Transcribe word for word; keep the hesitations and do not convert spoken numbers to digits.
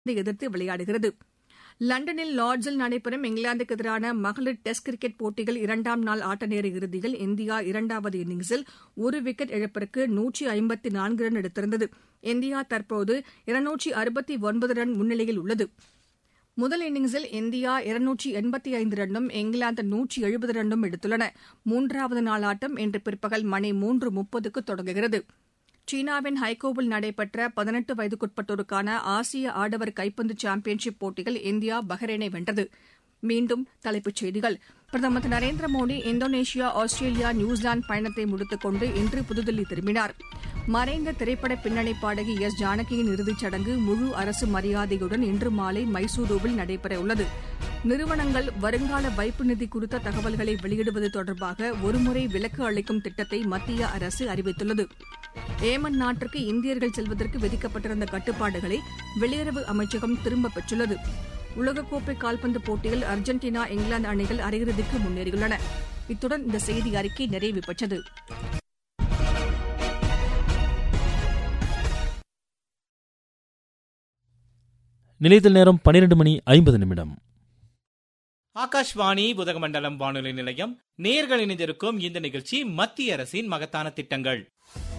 எதிர்த்து விளையாடுகிறது. லண்டனில் லார்ட்ஸில் நடைபெறும் இங்கிலாந்துக்கு எதிரான மகளிர் டெஸ்ட் கிரிக்கெட் போட்டிகள் இரண்டாம் நாள் ஆட்டநேர இறுதியில் இந்தியா இரண்டாவது இன்னிங்ஸில் ஒரு விக்கெட் இழப்பிற்கு நூற்று ஐம்பத்து நான்கு ரன் எடுத்திருந்தது. இந்தியா தற்போது இருநூற்று அறுபத்தி ஒன்பது ரன் முன்னிலையில் உள்ளது. முதல் இன்னிங்ஸில் இந்தியா இருநூற்று எண்பத்தி ஐந்து ரன்னும் இங்கிலாந்து நூற்று எழுபது ரன்னும் எடுத்துள்ளன. மூன்றாவது நாள் ஆட்டம் இன்று பிற்பகல் மணி மூன்று முப்பதுக்கு தொடங்குகிறது. சீனாவின் ஹைகோவில் நடைபெற்ற பதினெட்டு வயதுக்குட்பட்டோருக்கான ஆசிய ஆடவர் கைப்பந்து சாம்பியன்ஷிப் போட்டியில் இந்தியா பஹ்ரைனை வென்றது. மீண்டும் தலைப்புச் செய்திகள். பிரதமர் திரு Narendra Modi Indonesia, Australia, New Zealand பயணத்தை முடித்துக் கொண்டு இன்று புதுதில்லி திரும்பினார். மறைந்த திரைப்பட பின்னணி பாடகி எஸ் ஜானகியின் இறுதிச் சடங்கு முழு அரசு மரியாதையுடன் இன்று மாலை மைசூருவில் நடைபெறவுள்ளது. நிறுவனங்கள் வருங்கால வைப்பு நிதி குறித்த தகவல்களை வெளியிடுவது தொடர்பாக ஒருமுறை விலக்கு அளிக்கும் திட்டத்தை மத்திய அரசு அறிவித்துள்ளது. ஏமன் நாட்டிற்கு இந்தியர்கள் செல்வதற்கு விதிக்கப்பட்டிருந்த கட்டுப்பாடுகளை வெளியுறவு அமைச்சகம் திரும்பப் பெற்றுள்ளது. உலகக்கோப்பை கால்பந்து போட்டியில் அர்ஜென்டினா, இங்கிலாந்து அணிகள் அரையிறுதிக்கு முன்னேறியுள்ளன. இத்துடன் இந்த செய்தி அறிக்கை நிறைவு பெற்றது. நிலையத்தில் நேரம் பனிரெண்டு மணி ஐம்பது நிமிடம். ஆகாஷ்வாணி உதகமண்டலம் வானொலி நிலையம் நேயர்கள் இணைந்திருக்கும் இந்த நிகழ்ச்சி மத்திய அரசின் மகத்தான திட்டங்கள்.